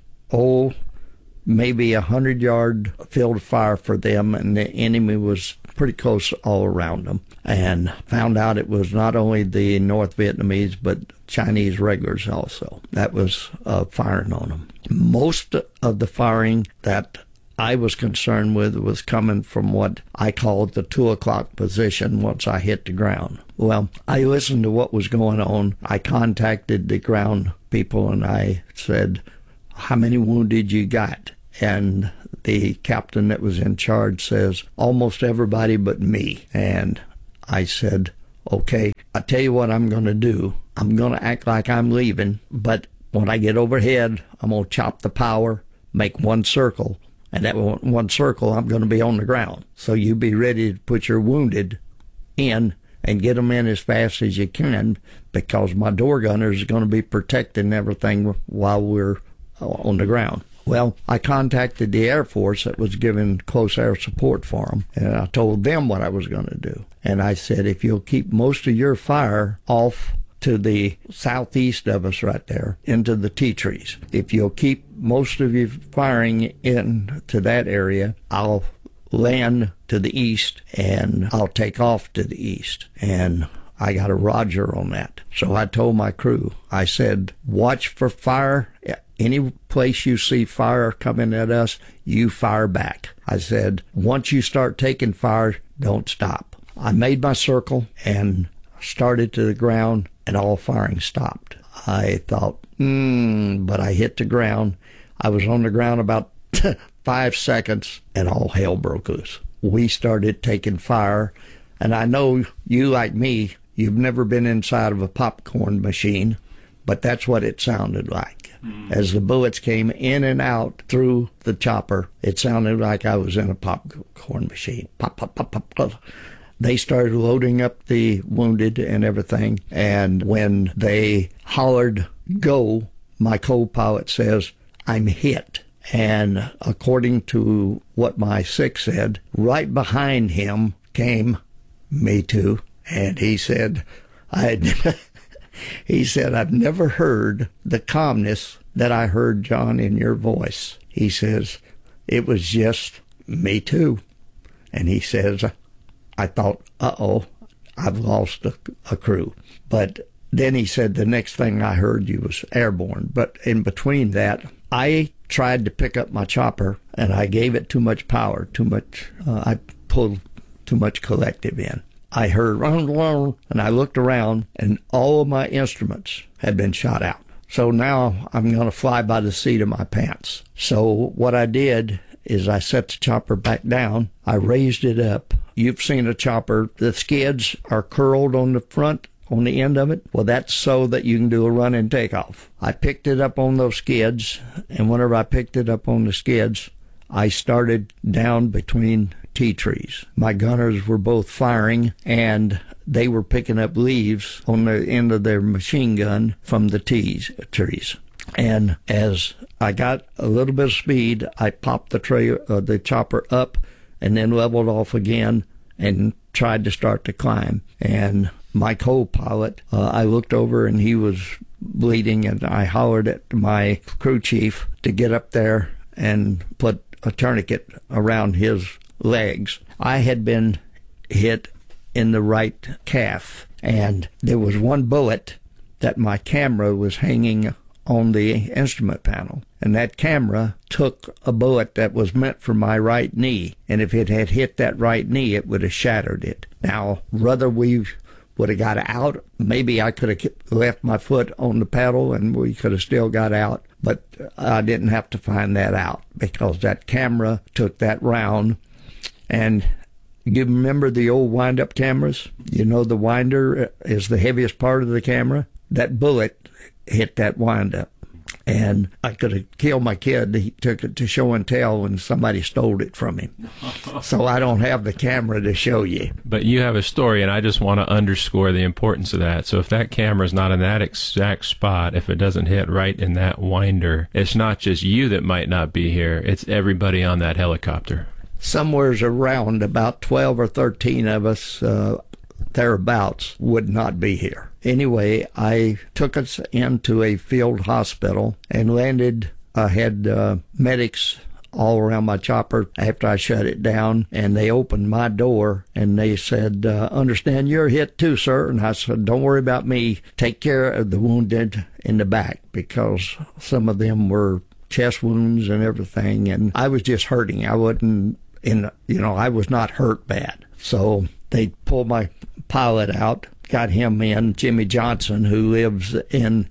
maybe 100-yard field of fire for them, and the enemy was pretty close all around them. And found out it was not only the North Vietnamese, but Chinese regulars also. That was firing on them. Most of the firing that I was concerned with was coming from what I called the 2 o'clock position once I hit the ground. Well, I listened to what was going on. I contacted the ground people and I said, how many wounded you got? And the captain that was in charge says, almost everybody but me. And I said, okay, I tell you what I'm going to do. I'm going to act like I'm leaving, but when I get overhead, I'm going to chop the power, make one circle, and that one circle, I'm going to be on the ground. So you be ready to put your wounded in and get them in as fast as you can, because my door gunners are going to be protecting everything while we're on the ground. Well, I contacted the Air Force that was giving close air support for them, and I told them what I was going to do. And I said, if you'll keep most of your fire off to the southeast of us right there, into the tea trees, if you'll keep most of your firing into that area, I'll land to the east, and I'll take off to the east. And I got a roger on that. So I told my crew, I said, watch for fire. Any place you see fire coming at us, you fire back. I said, once you start taking fire, don't stop. I made my circle and started to the ground, and all firing stopped. I thought, but I hit the ground. I was on the ground about 5 seconds, and all hell broke loose. We started taking fire, and I know you, like me, you've never been inside of a popcorn machine, but that's what it sounded like. As the bullets came in and out through the chopper, it sounded like I was in a popcorn machine. Pop, pop, pop, pop, pop. They started loading up the wounded and everything, and when they hollered, go, my co-pilot says, I'm hit. And according to what my six said, right behind him came me too, and he said, he said, I've never heard the calmness that I heard, John, in your voice. He says, it was just me too. And he says, I thought, I've lost a crew. But then he said, the next thing I heard you was airborne. But in between that, I tried to pick up my chopper, and I gave it too much power, I pulled too much collective in. I heard, and I looked around, and all of my instruments had been shot out. So now I'm going to fly by the seat of my pants. So what I did is I set the chopper back down. I raised it up. You've seen a chopper. The skids are curled on the front, on the end of it. Well, that's so that you can do a run and takeoff. I picked it up on those skids, and whenever I picked it up on the skids, I started down between tea trees. My gunners were both firing, and they were picking up leaves on the end of their machine gun from the trees. And as I got a little bit of speed, I popped the chopper up and then leveled off again and tried to start to climb. And my co-pilot, I looked over and he was bleeding, and I hollered at my crew chief to get up there and put a tourniquet around his legs. I had been hit in the right calf, and there was one bullet that my camera was hanging on the instrument panel, and that camera took a bullet that was meant for my right knee, and if it had hit that right knee, it would have shattered it. Now, whether we would have got out, maybe I could have left my foot on the pedal and we could have still got out, but I didn't have to find that out because that camera took that round. And you remember the old wind-up cameras? You know, the winder is the heaviest part of the camera. That bullet hit that wind-up. And I could have killed my kid. He took it to show and tell when somebody stole it from him. So I don't have the camera to show you. But you have a story, and I just want to underscore the importance of that. So if that camera's not in that exact spot, if it doesn't hit right in that winder, it's not just you that might not be here. It's everybody on that helicopter. Somewhere's around about 12 or 13 of us thereabouts would not be here. Anyway, I took us into a field hospital and landed. I had medics all around my chopper after I shut it down, and they opened my door and they said, understand you're hit too, sir. And I said, don't worry about me. Take care of the wounded in the back, because some of them were chest wounds and everything, and I was just hurting. I wasn't I was not hurt bad. So they pulled my pilot out, got him in, Jimmy Johnson, who lives in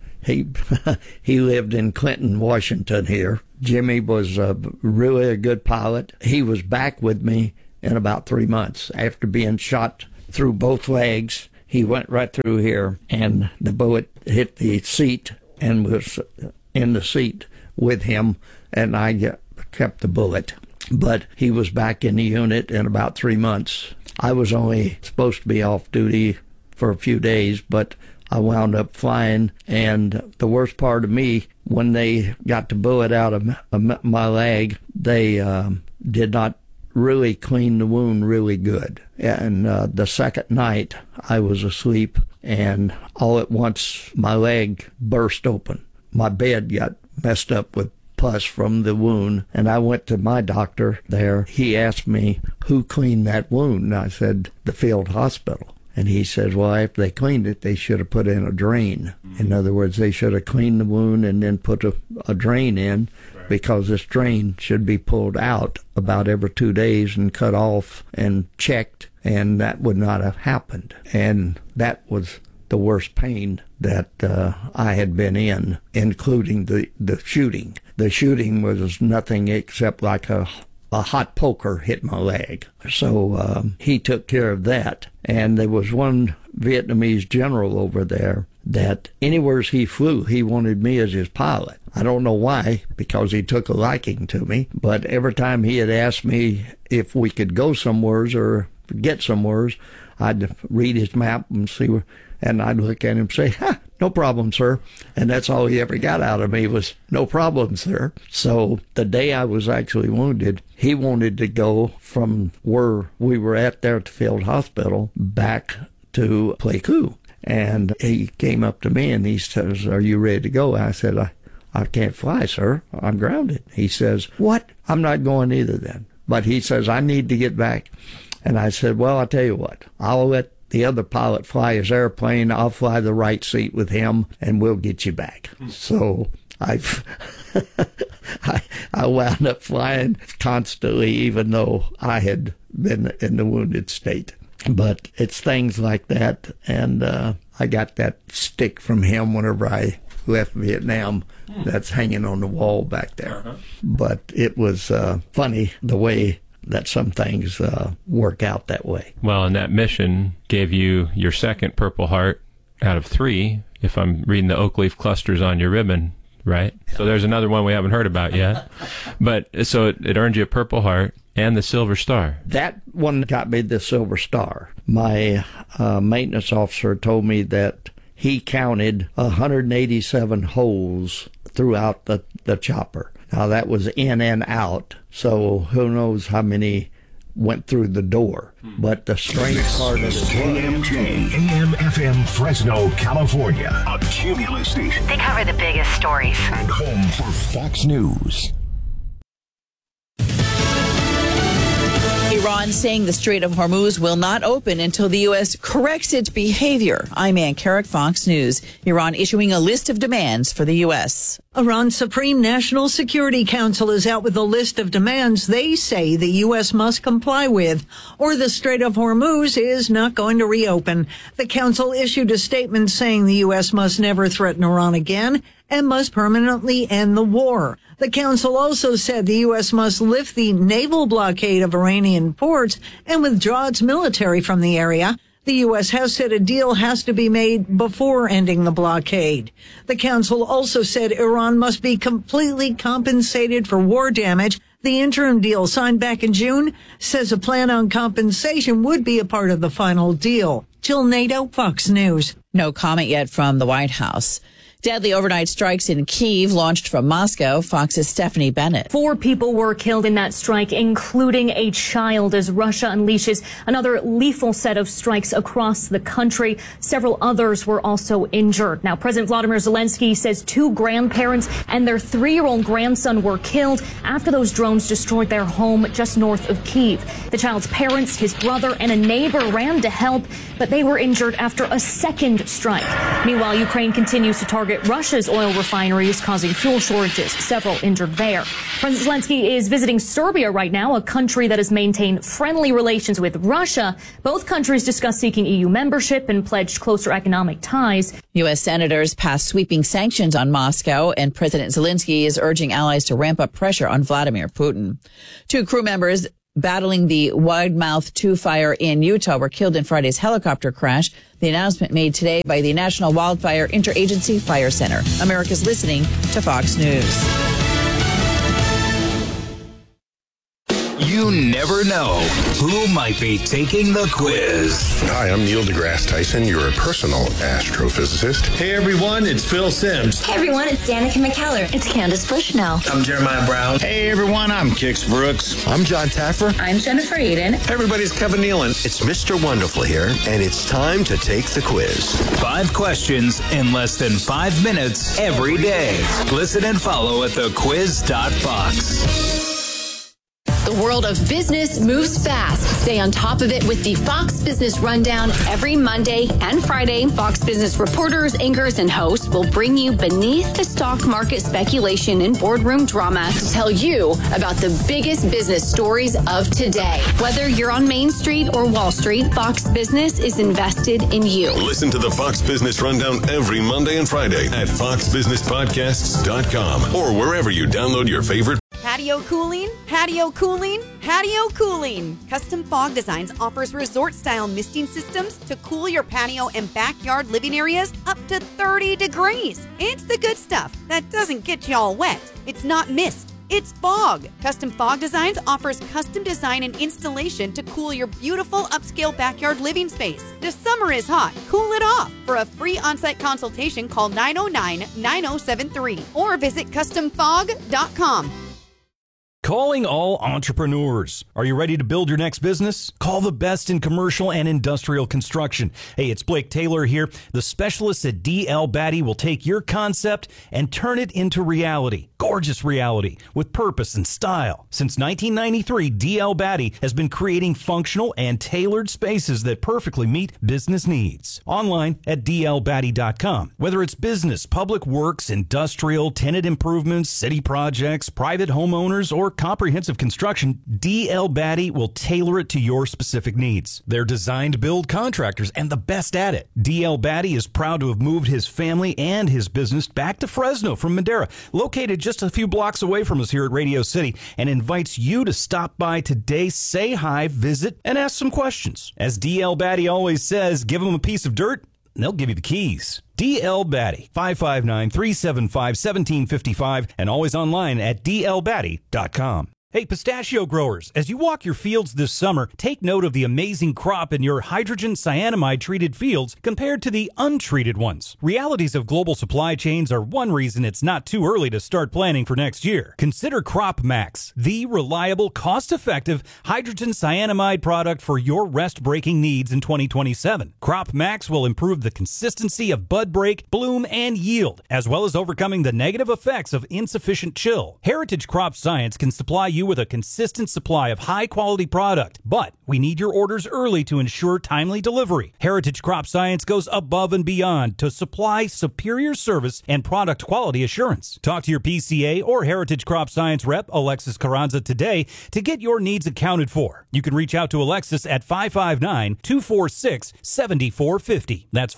he lived in Clinton, Washington here. Jimmy was really a good pilot. He was back with me in about 3 months. After being shot through both legs, he went right through here, and the bullet hit the seat and was in the seat with him, and I kept the bullet. But he was back in the unit in about 3 months. I was only supposed to be off duty for a few days, but I wound up flying, and the worst part of me, when they got the bullet out of my leg, they did not really clean the wound really good. And the second night, I was asleep, and all at once, my leg burst open. My bed got messed up with pus from the wound, and I went to my doctor there. He asked me, who cleaned that wound? And I said, the field hospital. And he said, well, after they cleaned it, they should have put in a drain. In other words, they should have cleaned the wound and then put a drain in, because this drain should be pulled out about every 2 days and cut off and checked, and that would not have happened. And that was the worst pain that I had been in, including the shooting. The shooting was nothing except like a hot poker hit my leg. So he took care of that. And there was one Vietnamese general over there that anywhere he flew, he wanted me as his pilot. I don't know why, because he took a liking to me. But every time he had asked me if we could go somewheres or get somewheres, I'd read his map and see where, and I'd look at him and say, no problem, sir. And that's all he ever got out of me was, no problem, sir. So the day I was actually wounded, he wanted to go from where we were at there at the field hospital back to Pleiku. And he came up to me and he says, are you ready to go? I said, I can't fly, sir. I'm grounded. He says, what? I'm not going either then. But he says, I need to get back. And I said, well, I'll tell you what. I'll let the other pilot fly his airplane. I'll fly the right seat with him, and we'll get you back. So I wound up flying constantly, even though I had been in the wounded state. But it's things like that, and I got that stick from him whenever I left Vietnam. That's hanging on the wall back there. But it was funny the way that some things work out that way. Well, and that mission gave you your second Purple Heart out of 3, if I'm reading the oak leaf clusters on your ribbon, right? Yeah. So there's another one we haven't heard about yet. But so it earned you a Purple Heart and the Silver Star. That one got me the Silver Star. My maintenance officer told me that he counted 187 holes throughout the chopper. Now, that was in and out, so who knows how many went through the door. But the strange part of it was KMJ, AM/FM, Fresno, California, a Cumulus station. They cover the biggest stories. And home for Fox News. Iran saying the Strait of Hormuz will not open until the U.S. corrects its behavior. I'm Ann Carrick, Fox News. Iran issuing a list of demands for the U.S. Iran's Supreme National Security Council is out with a list of demands they say the U.S. must comply with, or the Strait of Hormuz is not going to reopen. The council issued a statement saying the U.S. must never threaten Iran again and must permanently end the war. The council also said the U.S. must lift the naval blockade of Iranian ports and withdraw its military from the area. The U.S. has said a deal has to be made before ending the blockade. The council also said Iran must be completely compensated for war damage. The interim deal signed back in June says a plan on compensation would be a part of the final deal. Jill Nato, Fox News. No comment yet from the White House. Deadly overnight strikes in Kyiv launched from Moscow. Fox's Stephanie Bennett. 4 people were killed in that strike, including a child, as Russia unleashes another lethal set of strikes across the country. Several others were also injured. Now, President Vladimir Zelensky says 2 grandparents and their 3-year-old grandson were killed after those drones destroyed their home just north of Kyiv. The child's parents, his brother, and a neighbor ran to help, but they were injured after a second strike. Meanwhile, Ukraine continues to target Russia's oil refineries, causing fuel shortages, several injured there. President Zelensky is visiting Serbia right now, a country that has maintained friendly relations with Russia. Both countries discussed seeking EU membership and pledged closer economic ties. U.S. senators passed sweeping sanctions on Moscow, and President Zelensky is urging allies to ramp up pressure on Vladimir Putin. 2 crew members battling the Widemouth 2 fire in Utah were killed in Friday's helicopter crash. The announcement made today by the National Wildfire Interagency Fire Center. America's listening to Fox News. You never know who might be taking the quiz. Hi, I'm Neil deGrasse Tyson, your personal astrophysicist. Hey everyone, it's Phil Simms. Hey everyone, it's Danica McKellar. It's Candace Bushnell. I'm Jeremiah Brown. Hey everyone, I'm Kix Brooks. I'm John Taffer. I'm Jennifer Aiden. Hey everybody, it's Kevin Nealon. It's Mr. Wonderful here, and it's time to take the quiz. 5 questions in less than 5 minutes every day. Listen and follow at thequiz.fox. The world of business moves fast. Stay on top of it with the Fox Business Rundown every Monday and Friday. Fox Business reporters, anchors, and hosts will bring you beneath the stock market speculation and boardroom drama to tell you about the biggest business stories of today. Whether you're on Main Street or Wall Street, Fox Business is invested in you. Listen to the Fox Business Rundown every Monday and Friday at foxbusinesspodcasts.com or wherever you download your favorite. Patio cooling, patio cooling, patio cooling. Custom Fog Designs offers resort-style misting systems to cool your patio and backyard living areas up to 30 degrees. It's the good stuff that doesn't get you all wet. It's not mist, it's fog. Custom Fog Designs offers custom design and installation to cool your beautiful upscale backyard living space. The summer is hot. Cool it off. For a free on-site consultation, call 909-9073 or visit customfog.com. Calling all entrepreneurs. Are you ready to build your next business? Call the best in commercial and industrial construction. Hey, it's Blake Taylor here. The specialists at D.L. Batty will take your concept and turn it into reality. Gorgeous reality with purpose and style. Since 1993, D.L. Batty has been creating functional and tailored spaces that perfectly meet business needs. Online at dlbatty.com. Whether it's business, public works, industrial, tenant improvements, city projects, private homeowners, or comprehensive construction, D.L. Batty will tailor it to your specific needs. They're designed to build contractors and the best at it. D.L. Batty is proud to have moved his family and his business back to Fresno from Madera, located just a few blocks away from us here at Radio City, and invites you to stop by today, say hi, visit, and ask some questions. As D.L. Batty always says, give them a piece of dirt, and they'll give you the keys. D.L. Batty, 559-375-1755, and always online at dlbatty.com. Hey, pistachio growers, as you walk your fields this summer, take note of the amazing crop in your hydrogen cyanamide treated fields compared to the untreated ones. Realities of global supply chains are one reason it's not too early to start planning for next year. Consider Crop Max, the reliable, cost-effective hydrogen cyanamide product for your rest-breaking needs in 2027. Crop Max will improve the consistency of bud break, bloom, and yield, as well as overcoming the negative effects of insufficient chill. Heritage Crop Science can supply you with a consistent supply of high-quality product, but we need your orders early to ensure timely delivery. Heritage Crop Science goes above and beyond to supply superior service and product quality assurance. Talk to your PCA or Heritage Crop Science rep, Alexis Carranza, today to get your needs accounted for. You can reach out to Alexis at 559-246-7450. That's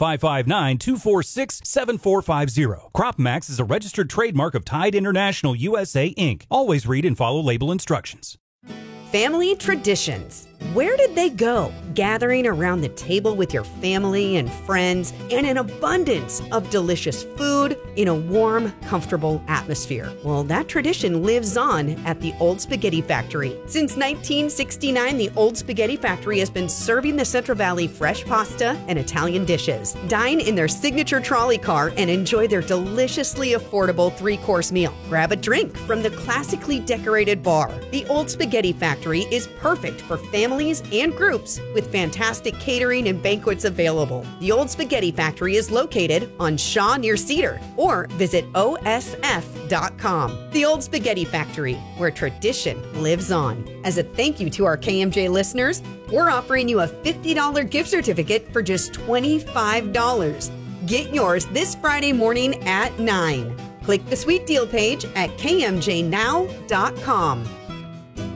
559-246-7450. Crop Max is a registered trademark of Tide International USA, Inc. Always read and follow label instructions. Family traditions. Where did they go? Gathering around the table with your family and friends and an abundance of delicious food in a warm, comfortable atmosphere. Well, that tradition lives on at the Old Spaghetti Factory. Since 1969, the Old Spaghetti Factory has been serving the Central Valley fresh pasta and Italian dishes. Dine in their signature trolley car and enjoy their deliciously affordable 3-course meal. Grab a drink from the classically decorated bar. The Old Spaghetti Factory is perfect for families and groups with fantastic catering and banquets available. The Old Spaghetti Factory is located on Shaw near Cedar, or visit osf.com. The Old Spaghetti Factory, where tradition lives on. As a thank you to our KMJ listeners, we're offering you a $50 gift certificate for just $25. Get yours this Friday morning at 9. Click the sweet deal page at kmjnow.com.